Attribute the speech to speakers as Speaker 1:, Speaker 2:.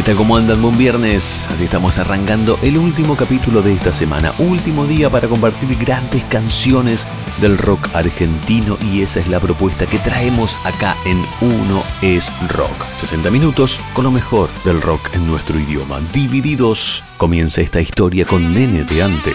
Speaker 1: ¿Qué tal? ¿Cómo andan? Buen viernes. Así estamos arrancando el último capítulo de esta semana. Último día para compartir grandes canciones del rock argentino y esa es la propuesta que traemos acá en Uno es Rock. 60 minutos con lo mejor del rock en nuestro idioma. Divididos. Comienza esta historia con Nene de Antes.